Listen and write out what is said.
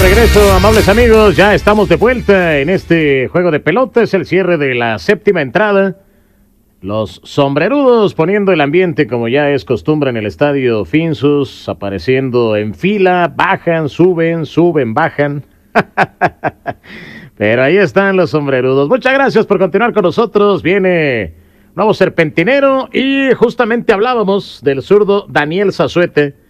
regreso, amables amigos. Ya estamos de vuelta en este juego de pelota. Es el cierre de la séptima entrada. Los sombrerudos poniendo el ambiente como ya es costumbre en el estadio Finsus, apareciendo en fila, bajan, suben, bajan. Pero ahí están los sombrerudos. Muchas gracias por continuar con nosotros. Viene nuevo serpentinero y justamente hablábamos del zurdo Daniel Zazuete,